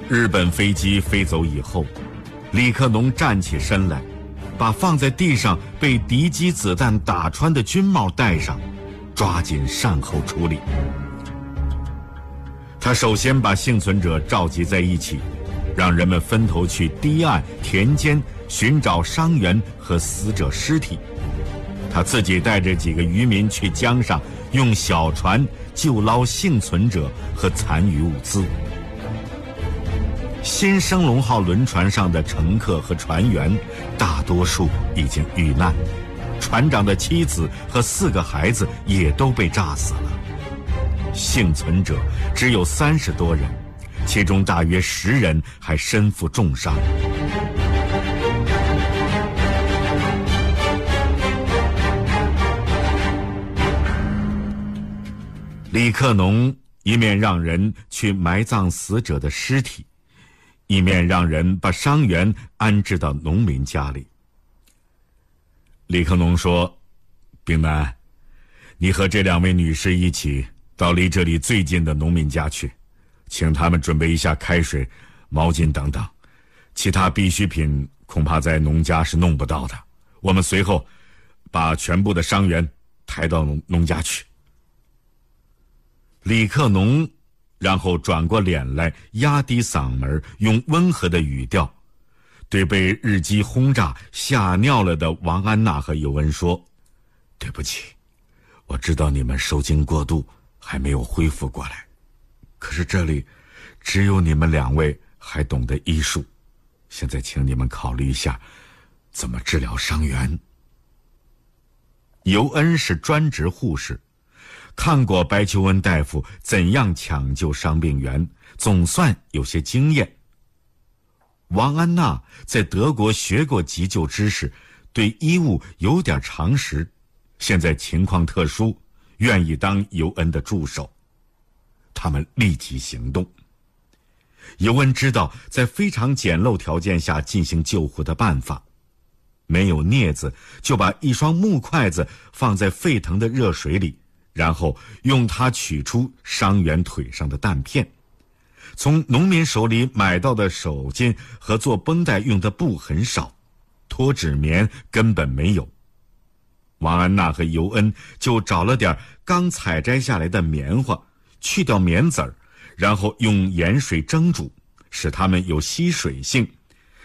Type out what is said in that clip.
日本飞机飞走以后，李克农站起身来，把放在地上被敌机子弹打穿的军帽戴上，抓紧善后处理。他首先把幸存者召集在一起，让人们分头去堤岸、田间寻找伤员和死者尸体。他自己带着几个渔民去江上，用小船救捞幸存者和残余物资。新升龙号轮船上的乘客和船员，大多数已经遇难，船长的妻子和4个孩子也都被炸死了。幸存者只有30多人，其中大约10人还身负重伤。李克农一面让人去埋葬死者的尸体，一面让人把伤员安置到农民家里。李克农说：“丙南，你和这2位女士一起到离这里最近的农民家去，请他们准备一下开水、毛巾等等，其他必需品恐怕在农家是弄不到的。我们随后把全部的伤员抬到农家去。”李克农然后转过脸来，压低嗓门，用温和的语调对被日机轰炸吓尿了的王安娜和尤恩说：“对不起，我知道你们受惊过度，还没有恢复过来，可是这里只有你们2位还懂得医术，现在请你们考虑一下怎么治疗伤员。”尤恩是专职护士，看过白求恩大夫怎样抢救伤病员，总算有些经验。王安娜在德国学过急救知识，对医务有点常识，现在情况特殊，愿意当尤恩的助手。他们立即行动。尤恩知道在非常简陋条件下进行救护的办法，没有镊子，就把一双木筷子放在沸腾的热水里，然后用它取出伤员腿上的弹片。从农民手里买到的手巾和做绷带用的布很少，脱脂棉根本没有。王安娜和尤恩就找了点刚采摘下来的棉花，去掉棉籽儿，然后用盐水蒸煮，使它们有吸水性，